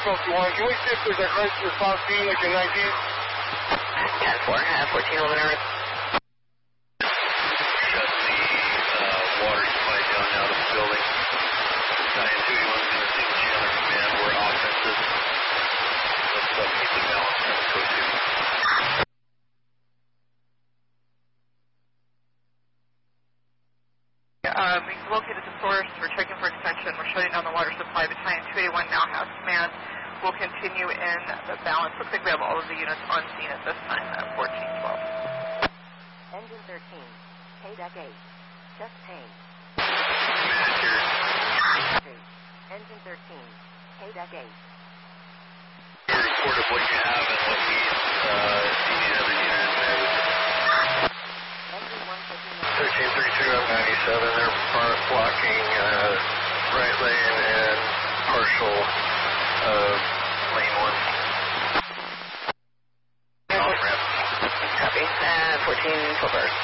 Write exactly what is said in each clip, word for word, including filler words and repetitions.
twelve two one. Can we see if there's a crisis response team that can nineteen? ten four, uh, fourteen eleven Earth. Shut the uh, water supply down out of the building. Diane two eighty-one is going to see what you have command. We're offensive. Let's uh, keep the balance on the code two. Um, we've located the source. We're checking for extension. We're shutting down the water supply. Battalion two eighty-one now has command. We'll continue in the balance. Looks like we have all of the units on scene at this time at fourteen twelve. Engine thirteen, K deck eight, just pain. Engine thirteen, K deck eight. Report of what you have and what needs. Uh, if you need other unit in there. Engine one fifty-nine. thirteen thirty-two M ninety-seven, they're blocking uh, right lane and partial uh, lane one. Off ramp. Copy. Uh, fourteen twelve Earth.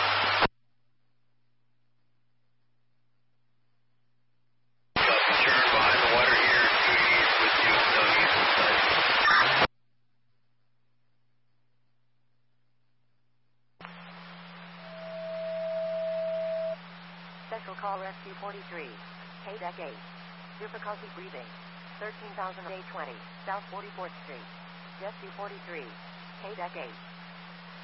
Got the turn behind the water here, two east with you, no east inside. Special call rescue forty-three, K deck eight. Difficulty breathing, thirteen thousand eight twenty, South forty-fourth Street. Rescue forty-three, K deck eight.